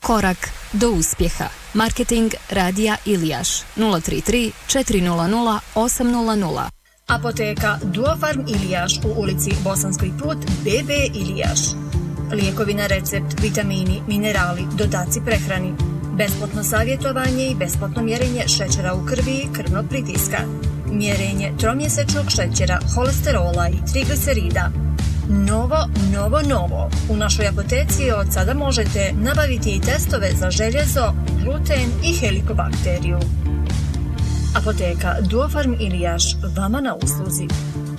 Korak do uspjeha. Marketing Radija Ilijaš 033 400 800. Apoteka Duofarm Ilijaš u ulici Bosanski put BB Ilijaš. Lijekovi na recept, vitamini, minerali, dodaci prehrani, besplatno savjetovanje i besplatno mjerenje šećera u krvi i krvnog pritiska, mjerenje tromjesečnog šećera, holesterola i triglicerida. Novo. U našoj apoteci od sada možete nabaviti i testove za željezo, gluten i helikobakteriju. Apoteka Duofarm Ilijaš, vama na usluzi.